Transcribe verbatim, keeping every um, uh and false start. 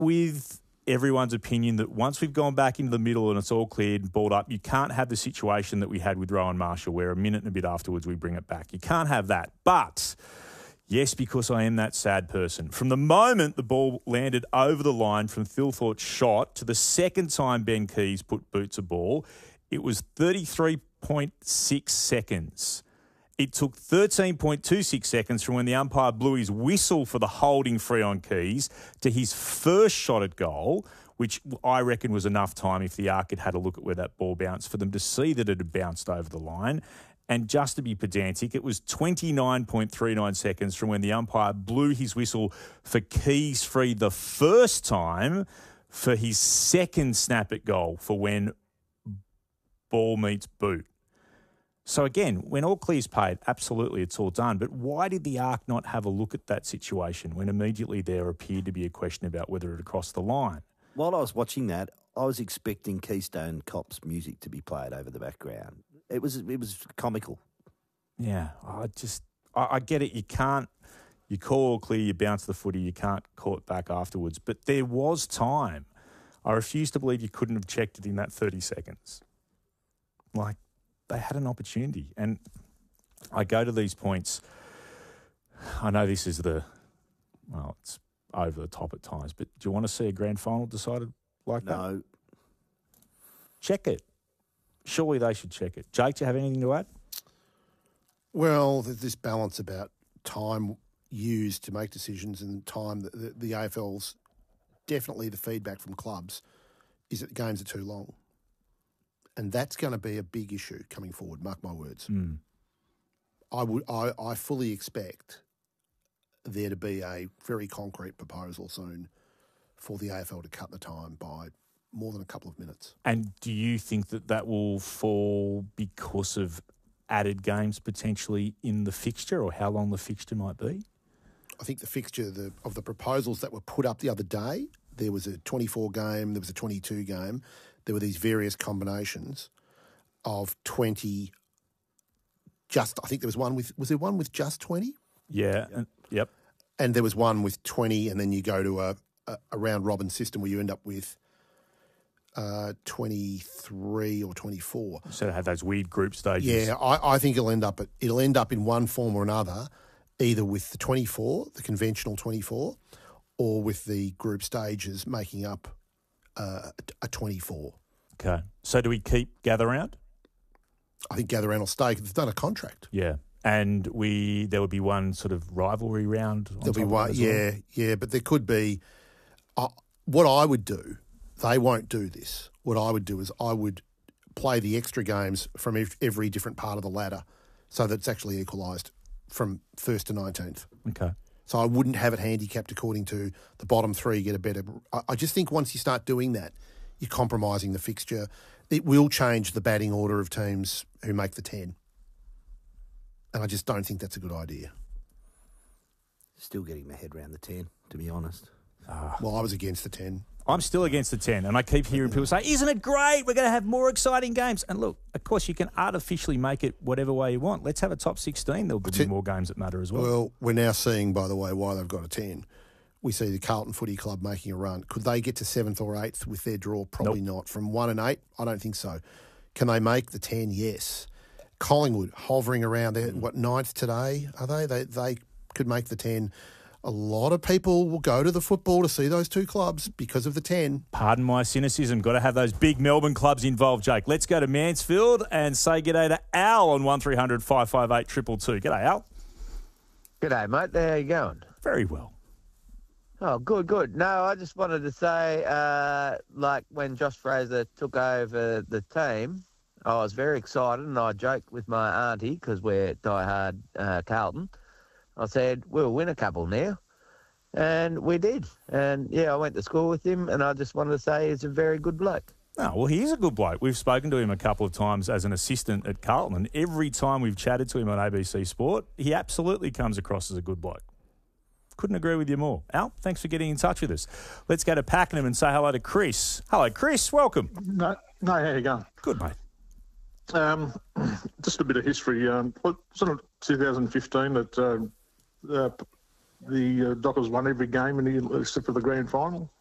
with everyone's opinion that once we've gone back into the middle and it's all cleared and balled up, you can't have the situation that we had with Rowan Marshall where a minute and a bit afterwards we bring it back. You can't have that. But, yes, because I am that sad person. From the moment the ball landed over the line from Thilthorpe's shot to the second time Ben Keys put boots a ball, it was thirty-three point six seconds. It took thirteen point two six seconds from when the umpire blew his whistle for the holding free on Keys to his first shot at goal, which I reckon was enough time if the Arc had had a look at where that ball bounced for them to see that it had bounced over the line. And just to be pedantic, it was twenty-nine point three nine seconds from when the umpire blew his whistle for Keys free the first time for his second snap at goal for when ball meets boot. So again, when all clear's paid, absolutely it's all done. But why did the Arc not have a look at that situation when immediately there appeared to be a question about whether it had crossed the line? While I was watching that, I was expecting Keystone Cops music to be played over the background. It was it was comical. Yeah, I just I, I get it. You can't you call all clear, you bounce the footy, you can't call it back afterwards. But there was time. I refuse to believe you couldn't have checked it in that thirty seconds. Like, they had an opportunity. And I go to these points. I know this is the, well, it's over the top at times, but do you want to see a grand final decided like that? No. Check it. Surely they should check it. Jake, do you have anything to add? Well, there's this balance about time used to make decisions and time that the, the A F L's, definitely the feedback from clubs is that the games are too long. And that's going to be a big issue coming forward, mark my words. Mm. I would, I, I fully expect there to be a very concrete proposal soon for the A F L to cut the time by more than a couple of minutes. And do you think that that will fall because of added games potentially in the fixture, or how long the fixture might be? I think the fixture the, of the proposals that were put up the other day, there was a twenty-four game, there was a twenty-two game. There were these various combinations of twenty. Just, I think there was one with, was there one with just twenty? Yeah. Yep. yep. And there was one with twenty, and then you go to a, a, a round robin system where you end up with uh, twenty-three or twenty-four. So it had those weird group stages. Yeah, I, I think it'll end up at, it'll end up in one form or another, either with the twenty-four, the conventional twenty-four, or with the group stages making up uh, a twenty-four. Okay. So do we keep Gather Round? I think Gather Round will stay because they've done a contract. Yeah. And we there would be one sort of rivalry round on There'll be top of one, that as yeah, well? yeah, but there could be. Uh, what I would do, they won't do this. What I would do is I would play the extra games from ev- every different part of the ladder so that it's actually equalised from first to nineteenth. Okay. So I wouldn't have it handicapped according to the bottom three get a better. I, I just think once you start doing that, you're compromising the fixture. It will change the batting order of teams who make the ten. And I just don't think that's a good idea. Still getting my head around the ten, to be honest. Uh, Well, I was against the ten. I'm still against the ten, and I keep hearing people say, isn't it great? We're going to have more exciting games. And look, of course, you can artificially make it whatever way you want. Let's have a top sixteen. There'll be more games that matter as well. Well, we're now seeing, by the way, why they've got a ten. We see the Carlton Footy Club making a run. Could they get to seventh or eighth with their draw? Probably Nope. not. From one and eight, I don't think so. Can they make the ten? Yes. Collingwood hovering around there. What, ninth today? Are they? They they could make the ten. A lot of people will go to the football to see those two clubs because of the ten. Pardon my cynicism. Got to have those big Melbourne clubs involved, Jake. Let's go to Mansfield and say g'day to Al on one three hundred five five eight two two two. G'day, Al. G'day, mate. How you going? Very well. Oh, good, good. No, I just wanted to say, uh, like, when Josh Fraser took over the team, I was very excited, and I joked with my auntie, because we're diehard uh, Carlton. I said, we'll win a couple now. And we did. And, yeah, I went to school with him, and I just wanted to say he's a very good bloke. Oh, well, he is a good bloke. We've spoken to him a couple of times as an assistant at Carlton, and every time we've chatted to him on A B C Sport, he absolutely comes across as a good bloke. Couldn't agree with you more. Al, thanks for getting in touch with us. Let's go to Pakenham and say hello to Chris. Hello, Chris. Welcome. No, no, how you going? Good, mate. Um, just a bit of history. Um, what, sort of twenty fifteen that uh, uh, the uh, Dockers won every game in the, except for the grand final.